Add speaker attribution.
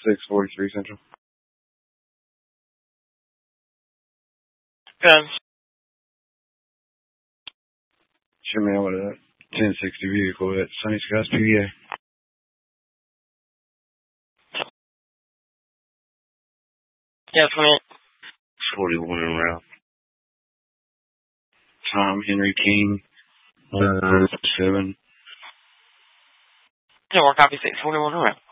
Speaker 1: 643 Central.
Speaker 2: Good.
Speaker 1: Sure, man, what is that? 1060 vehicle at Sunny Skies, PA.
Speaker 2: Yeah, 28.
Speaker 1: 41 en route. Tom Henry King, 7.
Speaker 2: 10 more copy, 641 en route.